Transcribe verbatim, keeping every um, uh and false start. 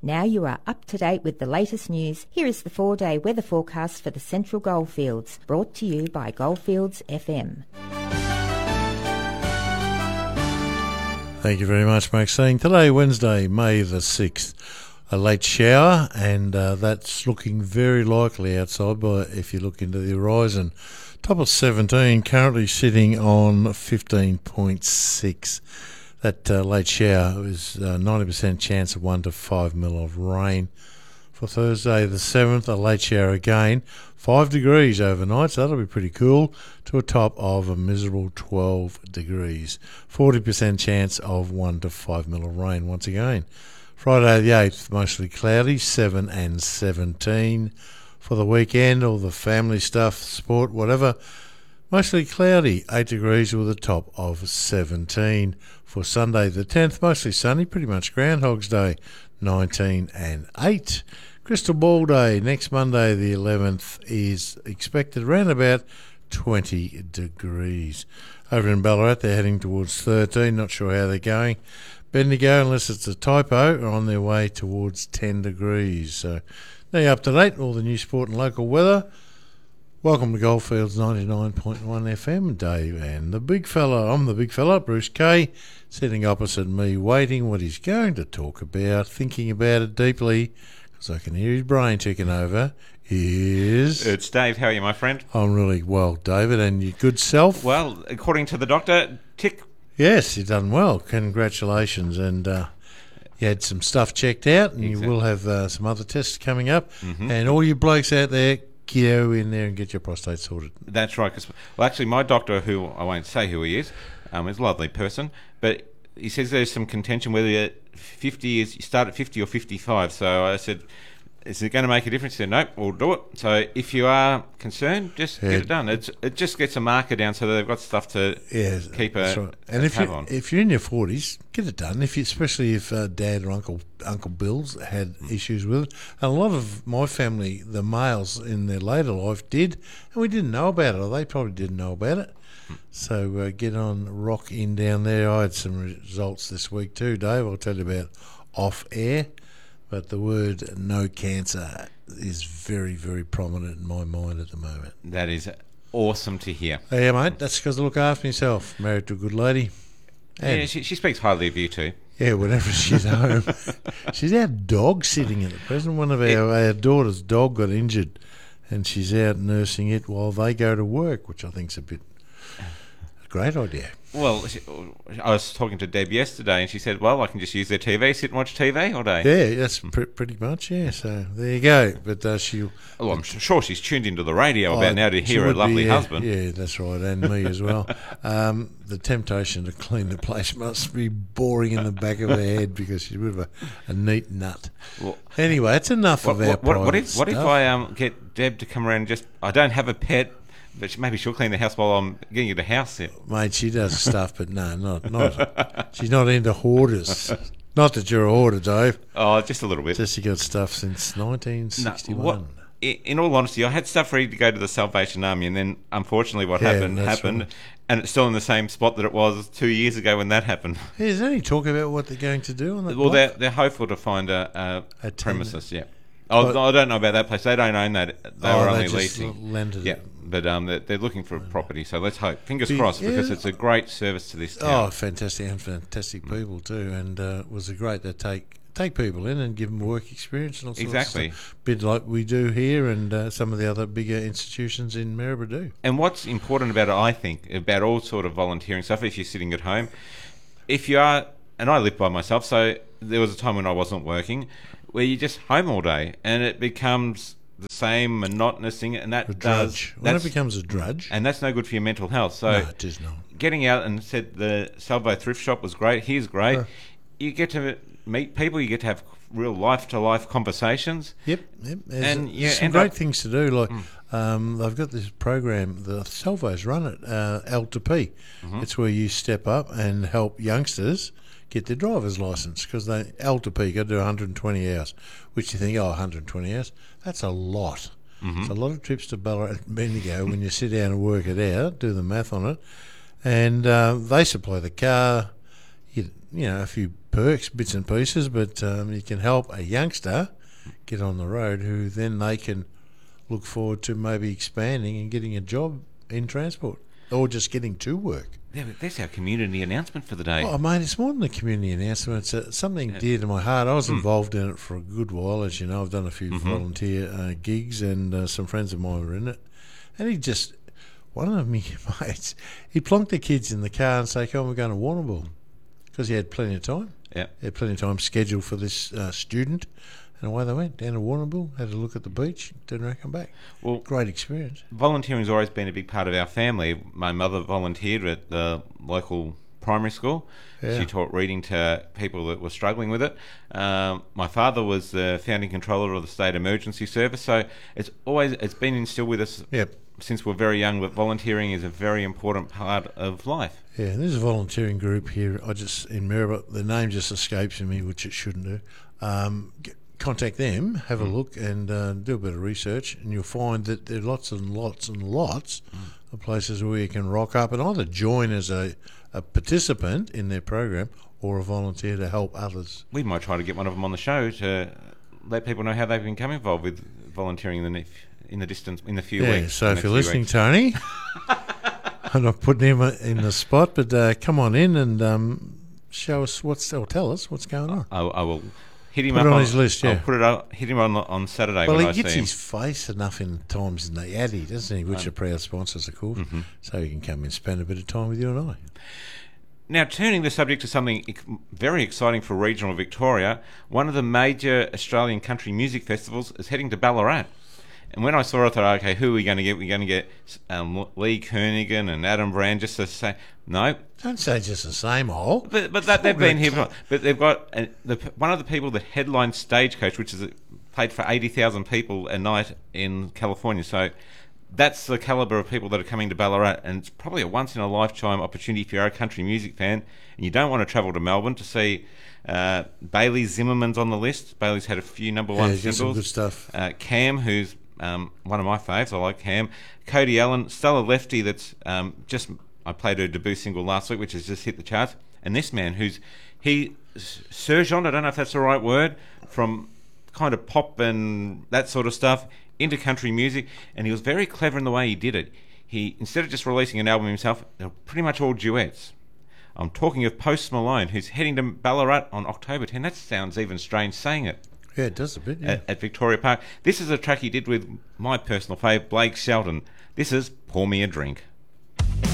Now you are up to date with the latest news. Here is the four-day weather forecast for the Central Goldfields, brought to you by Goldfields F M. Thank you very much, Maxine. Today, Wednesday, May the sixth, a late shower, and uh, that's looking very likely outside by if you look into the horizon. Top of seventeen, currently sitting on fifteen point six. That uh, late shower is uh, ninety percent chance of one to five mil of rain. For Thursday the seventh, a late shower again, five degrees overnight, so that'll be pretty cool, to a top of a miserable twelve degrees. forty percent chance of one to five mil of rain once again. Friday the eighth, mostly cloudy, seven and seventeen. For the weekend, all the family stuff, sport, whatever, mostly cloudy, eight degrees with a top of seventeen. For Sunday the tenth, mostly sunny, pretty much Groundhog's Day, nineteen and eight. Crystal Ball Day next Monday the eleventh is expected around about twenty degrees. Over in Ballarat they're heading towards thirteen, not sure how they're going. Bendigo, unless it's a typo, are on their way towards ten degrees. So now you're up to date, all the new sport and local weather. Welcome to Goldfields ninety-nine point one F M, Dave and the big fella. I'm the big fella, Bruce Kay, sitting opposite me, waiting what he's going to talk about, thinking about it deeply, because I can hear his brain ticking over, is... It's Dave. How are you, my friend? I'm really well, David, and your good self? Well, according to the doctor, tick. Yes, you've done well. Congratulations. And uh, you had some stuff checked out, and exactly. You will have uh, some other tests coming up. Mm-hmm. And all you blokes out there, go in there and get your prostate sorted. That's right. Cause, well, actually, my doctor, who I won't say who he is, um, is a lovely person, but he says there's some contention whether you're fifty is you start at fifty or fifty-five. So I said, is it going to make a difference? He said, nope, we'll do it. So if you are concerned, just yeah. get it done. It's, it just gets a marker down so that they've got stuff to yeah, keep a, right. and a if tab you, on. If you're in your forties, get it done. If you, especially if uh, Dad or Uncle Uncle Bill's had issues with it. And a lot of my family, the males in their later life, did, and we didn't know about it, or they probably didn't know about it. So uh, get on rock in down there. I had some results this week too, Dave. I'll tell you about off air. But the word no cancer is very, very prominent in my mind at the moment. That is awesome to hear. Yeah, mate. That's because I look after myself. Married to a good lady. And yeah, she, she speaks highly of you too. Yeah, whenever she's home. She's our dog sitting at the present. One of our, our daughter's dog got injured, and she's out nursing it while they go to work, which I think's a bit a great idea. Well, I was talking to Deb yesterday, and she said, well, I can just use their T V, sit and watch T V all day. Yeah, that's pr- pretty much, yeah. So there you go. But uh, she'll... Well, I'm sure she's tuned into the radio about oh, now to hear her lovely be, yeah, husband. Yeah, that's right, and me as well. Um, the temptation to clean the place must be boring in the back of her head because she's a bit of a, a neat nut. Well, anyway, it's enough what, of our what, private what if, stuff. What if I um, get Deb to come around and just... I don't have a pet... But maybe she'll clean the house while I'm getting you the house set. Mate, she does stuff, but no, not not. She's not into hoarders. Not that you're a hoarder, Dave. Oh, just a little bit. Just you got stuff since nineteen sixty-one. No, what, in all honesty, I had stuff ready to go to the Salvation Army, and then unfortunately, what yeah, happened happened, right. And it's still in the same spot that it was two years ago when that happened. Yeah, is there any talk about what they're going to do on that? Well, block? they're they're hopeful to find a, a, a premises. Yeah. Oh, but, I don't know about that place. They don't own that. They oh, were they only just leasing. Lended yeah. it. But um, they're, they're looking for a property, so let's hope. Fingers Be, crossed, yeah. because it's a great service to this town. Oh, fantastic, and fantastic people too, and uh, it was a great to take take people in and give them work experience and all sorts exactly. of stuff. Bit like we do here, and uh, some of the other bigger institutions in Maryborough do. And what's important about it, I think, about all sort of volunteering stuff, if you're sitting at home, if you are, and I live by myself, so there was a time when I wasn't working, where you're just home all day, and it becomes the same monotonous thing, and that a does drudge. When it becomes a drudge, and that's no good for your mental health. So no, it is not. Getting out and said the Salvo thrift shop was great. Here's great. Uh, you get to meet people. You get to have real life to life conversations. Yep, yep. There's and a, yeah, some great up, things to do. Like mm. um, they've got this program. The Salvos run it. Uh, L to P. Mm-hmm. It's where you step up and help youngsters get their driver's license, because they L to P got to do one hundred twenty hours, which you think, oh, one hundred twenty hours, that's a lot. Mm-hmm. It's a lot of trips to Ballarat and Bendigo when you sit down and work it out, do the math on it, and uh, they supply the car, you, you know, a few perks, bits and pieces, but um, you can help a youngster get on the road who then they can look forward to maybe expanding and getting a job in transport or just getting to work. Yeah, but that's our community announcement for the day. Oh, mate, it's more than a community announcement. It's uh, something Yeah. dear to my heart. I was Mm. involved in it for a good while. As you know, I've done a few Mm-hmm. volunteer uh, gigs, and uh, some friends of mine were in it. And he just, one of me mates, he plonked the kids in the car and say, come on, we're going to Warrnambool. Because he had plenty of time. Yeah. He had plenty of time scheduled for this uh, student. And away they went, down to Warrnambool, had a look at the beach, turned around, come back. Well, Great experience. volunteering's always been a big part of our family. My mother volunteered at the local primary school. Yeah. She taught reading to people that were struggling with it. Um, my father was the founding controller of the State Emergency Service, so it's always it's been instilled with us Yep. since we're very young that volunteering is a very important part of life. Yeah, and there's a volunteering group here. I just, in Maryborough, the name just escapes me, which it shouldn't do. Um, get, contact them, have a look, and uh, do a bit of research, and you'll find that there are lots and lots and lots mm. of places where you can rock up and either join as a, a participant in their program or a volunteer to help others. We might try to get one of them on the show to let people know how they can become involved with volunteering in the ne- in the distance in the few Yeah, weeks. so in if the you're few listening, weeks. Tony, I'm not putting him in the spot, but uh, come on in and um, show us what's, or tell us what's going on. I, I will hit him Put up it on his list, yeah. I'll put it up, hit him on on Saturday Well, when he I gets see him. his face enough in times in the Addy, doesn't he? Which Um, are proud sponsors, of course. mhm. So he can come and spend a bit of time with you and I. Now, turning the subject to something ex- very exciting for regional Victoria, one of the major Australian country music festivals is heading to Ballarat. And when I saw it, I thought, okay, who are we going to get? We're going to get um, Lee Kernaghan and Adam Brand just to say, no. Don't say just the same old. But, but that, they've been here before. But they've got uh, the, one of the people that headlined Stagecoach, which is uh, played for eighty thousand people a night in California. So that's the calibre of people that are coming to Ballarat, and it's probably a once-in-a-lifetime opportunity if you're a country music fan and you don't want to travel to Melbourne to see uh, Bailey Zimmerman's on the list. Bailey's had a few number Yeah, one he's got some singles. good stuff. Uh, Cam, who's um, one of my faves, I like Cam. Cody Allen, Stella Lefty, that's um, just, I played her debut single last week, which has just hit the charts. And this man, who's, he, surgeon, I don't know if that's the right word, from kind of pop and that sort of stuff into country music, and he was very clever in the way he did it. He, instead of just releasing an album himself, they're pretty much all duets. I'm talking of Post Malone, who's heading to Ballarat on October tenth. That sounds even strange saying it. Yeah, it does a bit, yeah. At, at Victoria Park. This is a track he did with my personal fave, Blake Shelton. This is Pour Me a Drink.